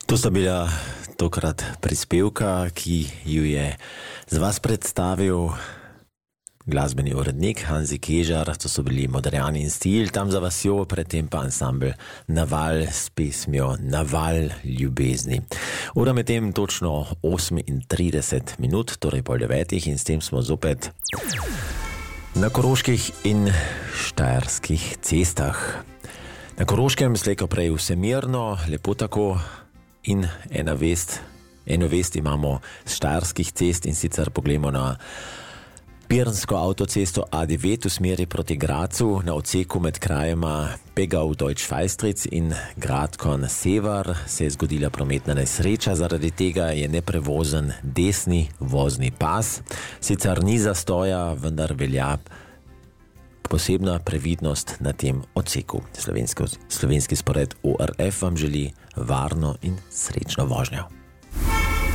To sta bila tokrat prispevka, ki ju je za vas predstavil glasbeni urednik Hanzi Kežar. To so bili Modrijani in Stil, tam za vasjo, predtem pa ansambl Naval s pesmijo Naval ljubezni. Ura medtem točno 38 minut, torej pol 9, in s tem smo zopet na koroških in štajerskih cestah. Na Koroškem slejko prej vse mirno, lepo tako. In eno vest imamo z štajerskih cest, in sicer poglejmo na Piransko avtocesto A9 v smeri proti Gracu, na odseku med krajema Pegau Deutsch-Feistric in Gradkon Sever se je zgodila prometna nesreča, zaradi tega je neprevozen desni vozni pas. Sicer ni zastoja, vendar velja posebna previdnost na tem odseku. Slovenski spored ORF vam želi varno in srečno vožnjo.